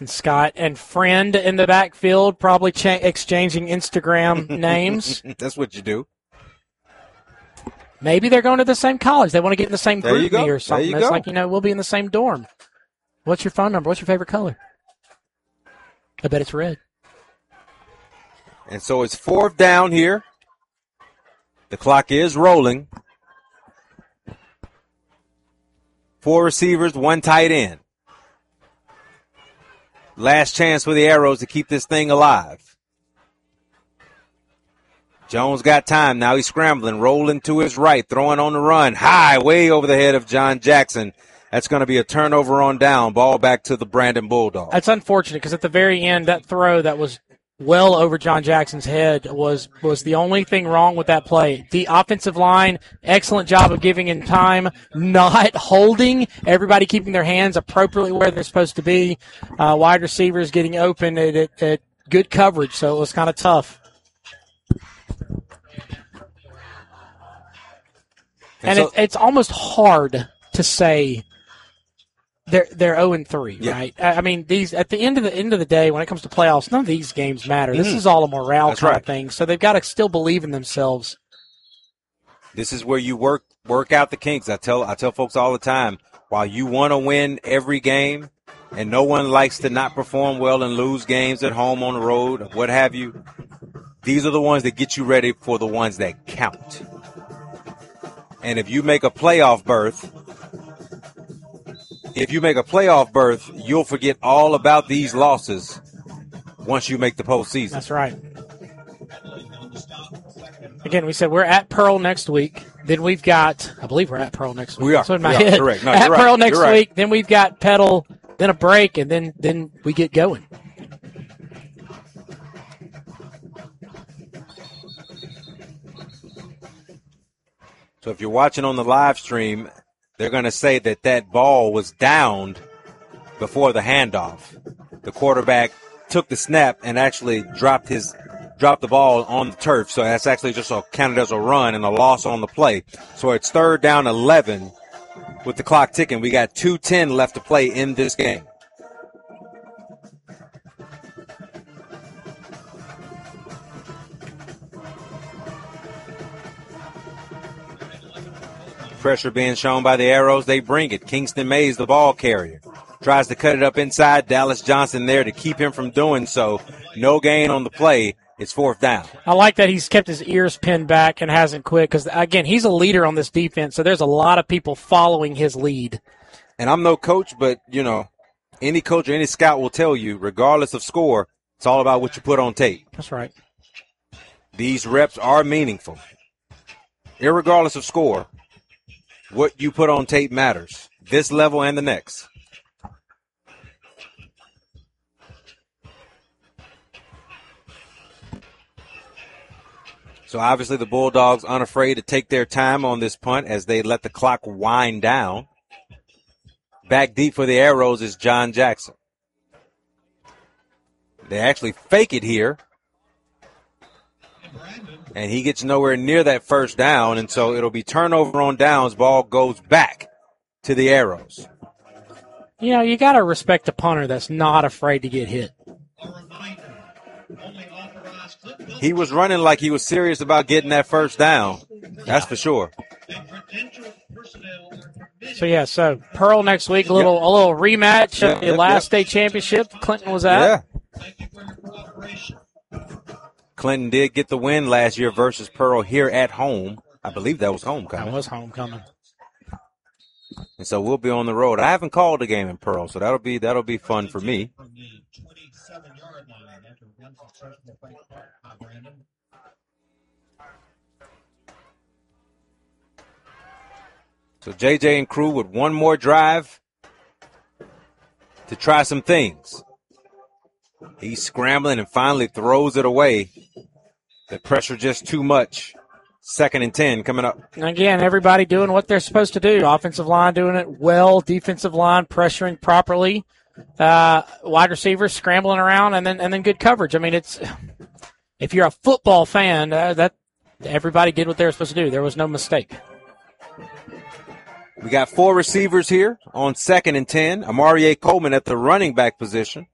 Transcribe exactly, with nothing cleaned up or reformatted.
Boston Scott, and friend in the backfield, probably cha- exchanging Instagram names. That's what you do. Maybe they're going to the same college. They want to get in the same There you group go. me or something. There you It's go. like, you know, we'll be in the same dorm. What's your phone number? What's your favorite color? I bet it's red. And so it's fourth down here. The clock is rolling. Four receivers, one tight end. Last chance for the Arrows to keep this thing alive. Jones got time. Now he's scrambling, rolling to his right, throwing on the run. High, way over the head of John Jackson. That's going to be a turnover on down. Ball back to the Brandon Bulldogs. That's unfortunate because at the very end, that throw that was well over John Jackson's head was was the only thing wrong with that play. The offensive line, excellent job of giving him time, not holding, everybody keeping their hands appropriately where they're supposed to be. Uh, wide receivers getting open at, at, at good coverage, so it was kind of tough. And, and so, it, it's almost hard to say they're they're zero and three, yeah. right? I mean, these at the end of the end of the day, when it comes to playoffs, none of these games matter. Mm-hmm. This is all a morale That's kind right. of thing. So they've got to still believe in themselves. This is where you work work out the kinks. I tell I tell folks all the time, while you want to win every game, and no one likes to not perform well and lose games at home, on the road, what have you, these are the ones that get you ready for the ones that count. And if you make a playoff berth, if you make a playoff berth, you'll forget all about these losses once you make the postseason. That's right. Again, we said we're at Pearl next week. Then we've got, I believe we're at Pearl next week. We are. So in my we head. Are. Correct. No, at you're Pearl right. next you're right. week. Then we've got Petal, then a break, and then then we get going. So if you're watching on the live stream, they're going to say that that ball was downed before the handoff. The quarterback took the snap and actually dropped his dropped the ball on the turf. So that's actually just a, counted as a run and a loss on the play. So it's third down eleven with the clock ticking. We got two ten left to play in this game. Pressure being shown by the Arrows. They bring it. Kingston Mays, the ball carrier, tries to cut it up inside. Dallas Johnson there to keep him from doing so. No gain on the play. It's fourth down. I like that he's kept his ears pinned back and hasn't quit because, again, he's a leader on this defense, so there's a lot of people following his lead. And I'm no coach, but, you know, any coach or any scout will tell you, regardless of score, it's all about what you put on tape. That's right. These reps are meaningful. Irregardless of score, what you put on tape matters, this level and the next. So obviously the Bulldogs unafraid to take their time on this punt as they let the clock wind down. Back deep for the Arrows is John Jackson. They actually fake it here. And he gets nowhere near that first down, and so it'll be turnover on downs. Ball goes back to the Arrows. You know, you got to respect a punter that's not afraid to get hit. He was running like he was serious about getting that first down. That's for sure. So, yeah, so Pearl next week, a little, yep. a little rematch Yep, of the yep, last yep. state championship Clinton was at. Yeah. Clinton did get the win last year versus Pearl here at home. I believe that was homecoming. That was homecoming. And so we'll be on the road. I haven't called a game in Pearl, so that'll be that'll be fun for me. So J J and crew with one more drive to try some things. He's scrambling and finally throws it away. The pressure just too much. Second and ten coming up. Again, everybody doing what they're supposed to do. Offensive line doing it well. Defensive line pressuring properly. Uh, wide receivers scrambling around, and then and then good coverage. I mean, it's if you're a football fan, uh, that everybody did what they were supposed to do. There was no mistake. We got four receivers here on second and ten. Amari Coleman at the running back position.